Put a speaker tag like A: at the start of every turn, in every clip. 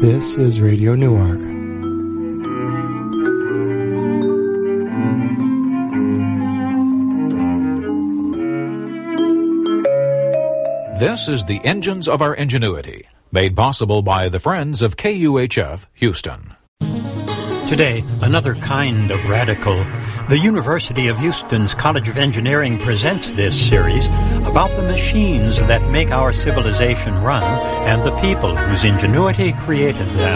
A: This is Radio Newark.
B: This is the Engines of Our Ingenuity, made possible by the Friends of KUHF Houston.
C: Today, another kind of radical. The University of Houston's College of Engineering presents this series about the machines that make our civilization run and the people whose ingenuity created them.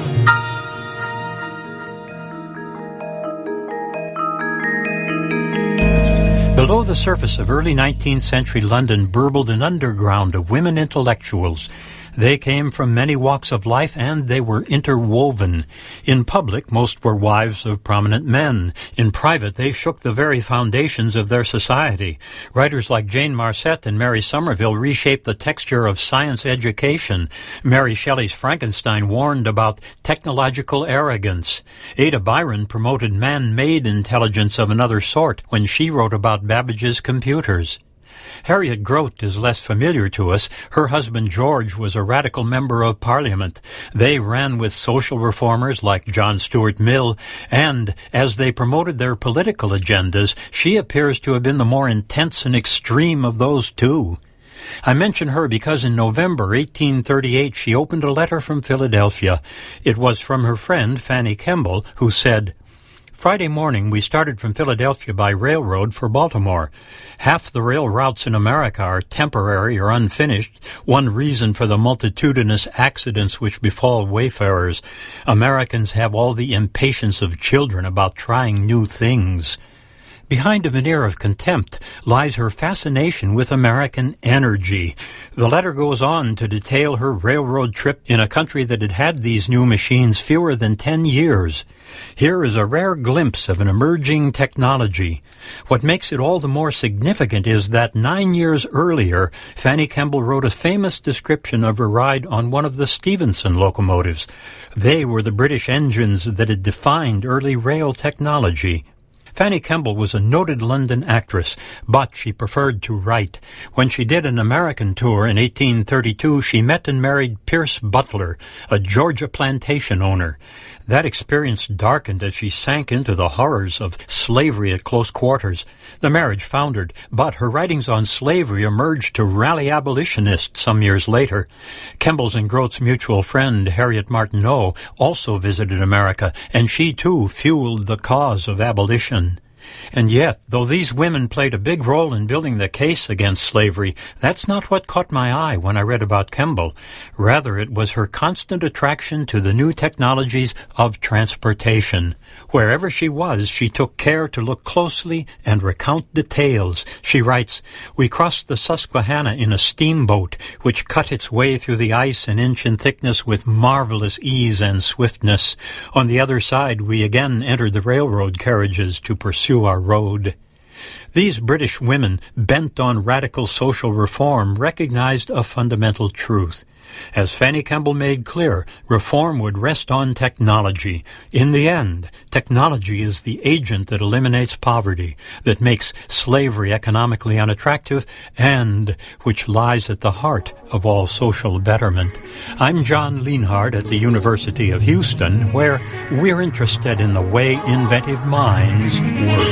C: Below the surface of early 19th century London burbled an underground of women intellectuals. They came from many walks of life, and they were interwoven. In public, most were wives of prominent men. In private, they shook the very foundations of their society. Writers like Jane Marcet and Mary Somerville reshaped the texture of science education. Mary Shelley's Frankenstein warned about technological arrogance. Ada Byron promoted man-made intelligence of another sort when she wrote about Babbage's computers. Harriet Grote is less familiar to us. Her husband George was a radical member of Parliament. They ran with social reformers like John Stuart Mill, and as they promoted their political agendas, she appears to have been the more intense and extreme of those two. I mention her because in November 1838 she opened a letter from Philadelphia. It was from her friend Fanny Kemble, who said, "Friday morning we started from Philadelphia by railroad for Baltimore. Half the rail routes in America are temporary or unfinished, one reason for the multitudinous accidents which befall wayfarers. Americans have all the impatience of children about trying new things." Behind a veneer of contempt lies her fascination with American energy. The letter goes on to detail her railroad trip in a country that had had these new machines fewer than 10 years. Here is a rare glimpse of an emerging technology. What makes it all the more significant is that 9 years earlier, Fanny Kemble wrote a famous description of her ride on one of the Stephenson locomotives. They were the British engines that had defined early rail technology. Fanny Kemble was a noted London actress, but she preferred to write. When she did an American tour in 1832, she met and married Pierce Butler, a Georgia plantation owner. That experience darkened as she sank into the horrors of slavery at close quarters. The marriage foundered, but her writings on slavery emerged to rally abolitionists some years later. Kemble's and Grote's mutual friend, Harriet Martineau, also visited America, and she too fueled the cause of abolition. And yet, though these women played a big role in building the case against slavery, that's not what caught my eye when I read about Kemble. Rather, it was her constant attraction to the new technologies of transportation. Wherever she was, she took care to look closely and recount details. She writes, "We crossed the Susquehanna in a steamboat, which cut its way through the ice an inch in thickness with marvelous ease and swiftness. On the other side, we again entered the railroad carriages to pursue our road." These British women, bent on radical social reform, recognized a fundamental truth. As Fanny Kemble made clear, reform would rest on technology. In the end, technology is the agent that eliminates poverty, that makes slavery economically unattractive, and which lies at the heart of all social betterment. I'm John Lienhardt at the University of Houston, where we're interested in the way inventive minds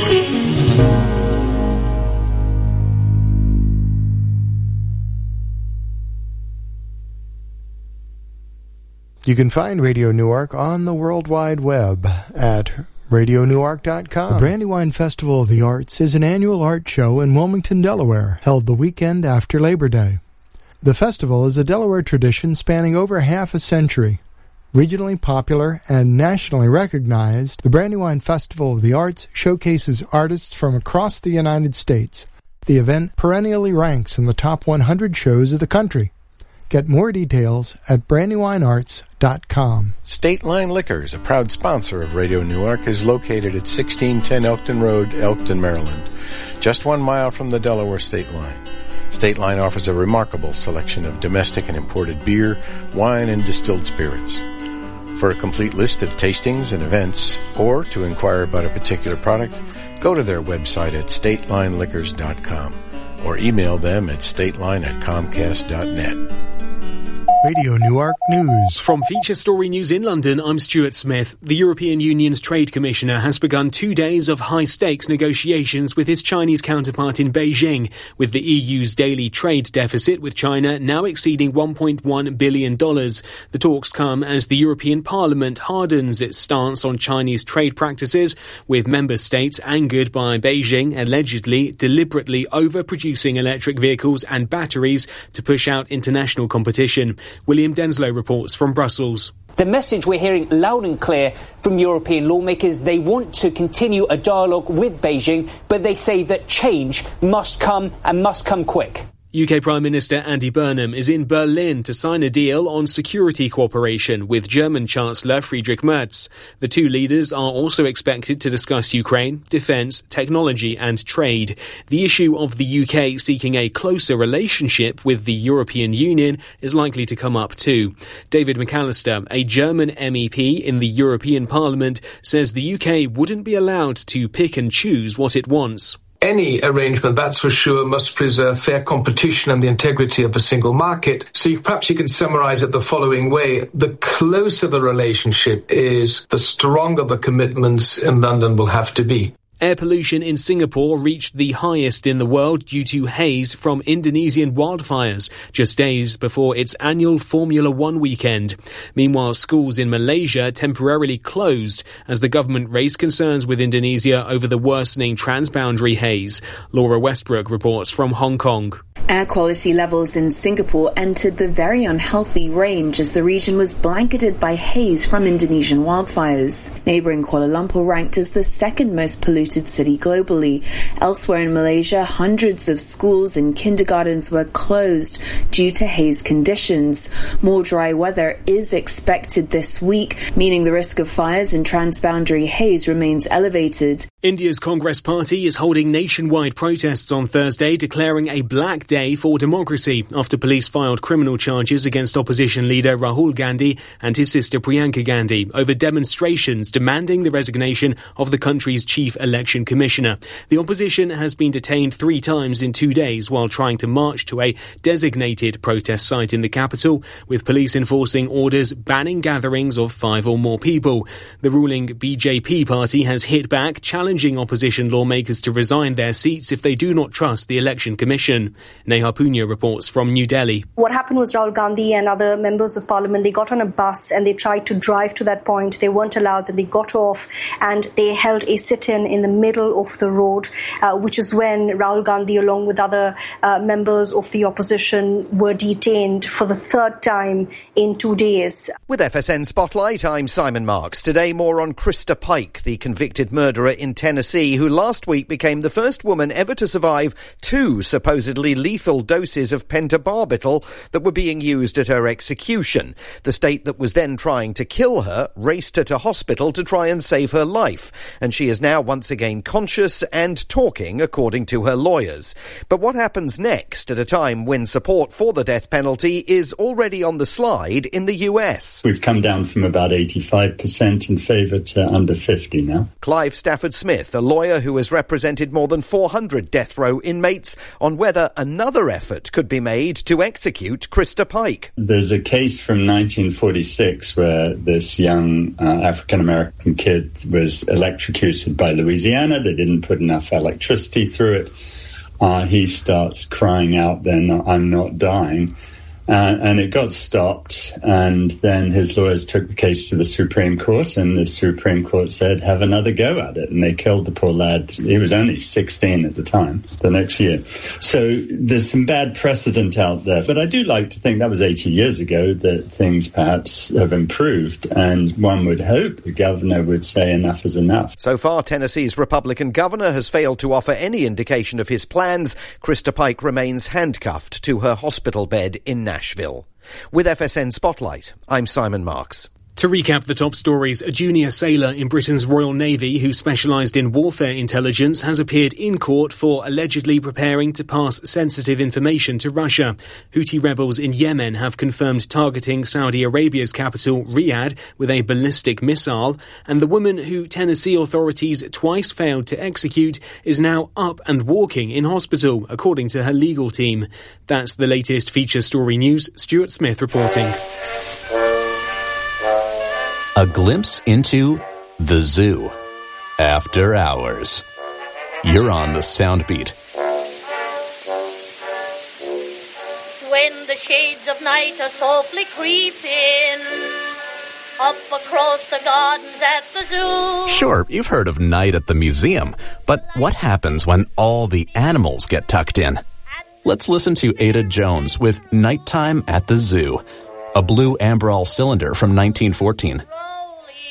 C: work.
A: You can find Radio Newark on the World Wide Web at RadioNewark.com. The Brandywine Festival of the Arts is an annual art show in Wilmington, Delaware, held the weekend after Labor Day. The festival is a Delaware tradition spanning over half a century. Regionally popular and nationally recognized, the Brandywine Festival of the Arts showcases artists from across the United States. The event perennially ranks in the top 100 shows of the country. Get more details at brandywinearts.com.
D: State Line Liquors, a proud sponsor of Radio Newark, is located at 1610 Elkton Road, Elkton, Maryland, just 1 mile from the Delaware state line. State Line offers a remarkable selection of domestic and imported beer, wine, and distilled spirits. For a complete list of tastings and events, or to inquire about a particular product, go to their website at statelineliquors.com or email them at stateline@comcast.net.
A: Radio Newark News.
E: From Feature Story News in London, I'm Stuart Smith. The European Union's Trade Commissioner has begun 2 days of high-stakes negotiations with his Chinese counterpart in Beijing, with the EU's daily trade deficit with China now exceeding $1.1 billion. The talks come as the European Parliament hardens its stance on Chinese trade practices, with member states angered by Beijing allegedly deliberately overproducing electric vehicles and batteries to push out international competition. William Denslow reports from Brussels.
F: The message we're hearing loud and clear from European lawmakers, they want to continue a dialogue with Beijing, but they say that change must come and must come quick.
E: UK Prime Minister Andy Burnham is in Berlin to sign a deal on security cooperation with German Chancellor Friedrich Merz. The two leaders are also expected to discuss Ukraine, defence, technology and trade. The issue of the UK seeking a closer relationship with the European Union is likely to come up too. David McAllister, a German MEP in the European Parliament, says the UK wouldn't be allowed to pick and choose what it wants.
G: Any arrangement, that's for sure, must preserve fair competition and the integrity of the single market. So perhaps you can summarize it the following way. The closer the relationship is, the stronger the commitments in London will have to be.
E: Air pollution in Singapore reached the highest in the world due to haze from Indonesian wildfires, just days before its annual Formula One weekend. Meanwhile, schools in Malaysia temporarily closed as the government raised concerns with Indonesia over the worsening transboundary haze. Laura Westbrook reports from Hong Kong.
H: Air quality levels in Singapore entered the very unhealthy range as the region was blanketed by haze from Indonesian wildfires. Neighbouring Kuala Lumpur ranked as the second most polluted city globally. Elsewhere in Malaysia, hundreds of schools and kindergartens were closed due to haze conditions. More dry weather is expected this week, meaning the risk of fires in transboundary haze remains elevated.
E: India's Congress Party is holding nationwide protests on Thursday, declaring a black day for democracy after police filed criminal charges against opposition leader Rahul Gandhi and his sister Priyanka Gandhi over demonstrations demanding the resignation of the country's chief election commissioner. The opposition has been detained 3 times in 2 days while trying to march to a designated protest site in the capital, with police enforcing orders banning gatherings of 5 or more people. The ruling BJP party has hit back, challenging opposition lawmakers to resign their seats if they do not trust the election commission. Neha Punya reports from New Delhi.
I: What happened was Rahul Gandhi and other members of parliament, they got on a bus and they tried to drive to that point. They weren't allowed, then they got off and they held a sit-in in the middle of the road, which is when Rahul Gandhi, along with other members of the opposition, were detained for the 3rd time in 2 days.
J: With FSN Spotlight, I'm Simon Marks. Today, more on Krista Pike, the convicted murderer in Tennessee, who last week became the first woman ever to survive 2 supposedly lethal doses of pentobarbital that were being used at her execution. The state that was then trying to kill her raced her to hospital to try and save her life, and she is now once again conscious and talking, according to her lawyers. But what happens next at a time when support for the death penalty is already on the slide in the US?
K: We've come down from about 85% in favour to under 50 now.
J: Clive Stafford Smith, a lawyer who has represented more than 400 death row inmates, on whether another effort could be made to execute Krista Pike.
K: There's a case from 1946 where this young African-American kid was electrocuted by Louisiana. They didn't put enough electricity through it. He starts crying out then, "I'm not dying." And it got stopped, and then his lawyers took the case to the Supreme Court, and the Supreme Court said, have another go at it. And they killed the poor lad. He was only 16 at the time, the next year. So there's some bad precedent out there. But I do like to think that was 80 years ago, that things perhaps have improved. And one would hope the governor would say enough is enough.
J: So far, Tennessee's Republican governor has failed to offer any indication of his plans. Krista Pike remains handcuffed to her hospital bed in Nashville. With FSN Spotlight, I'm Simon Marks.
E: To recap the top stories, a junior sailor in Britain's Royal Navy who specialised in warfare intelligence has appeared in court for allegedly preparing to pass sensitive information to Russia. Houthi rebels in Yemen have confirmed targeting Saudi Arabia's capital, Riyadh, with a ballistic missile, and the woman who Tennessee authorities twice failed to execute is now up and walking in hospital, according to her legal team. That's the latest feature story news. Stuart Smith reporting.
L: A glimpse into the zoo after hours. You're on the Soundbeat.
M: When the shades of night are softly creeping up across the gardens at the zoo.
L: Sure, you've heard of night at the museum, but what happens when all the animals get tucked in? Let's listen to Ada Jones with Nighttime at the Zoo, a blue Ambrol cylinder from 1914.